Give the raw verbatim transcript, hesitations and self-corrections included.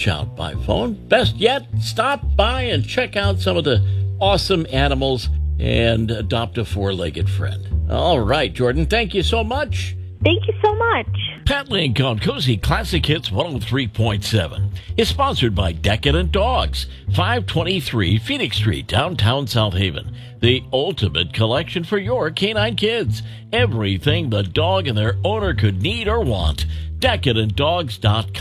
reach out by phone. Best yet, stop by and check out some of the awesome animals and adopt a four-legged friend. All right, Jordan, thank you so much. Thank you so much. Pet Link on Cozy Classic Hits one oh three point seven is sponsored by Decadent Dogs, five twenty-three Phoenix Street, downtown South Haven. The ultimate collection for your canine kids. Everything the dog and their owner could need or want. decadent dogs dot com.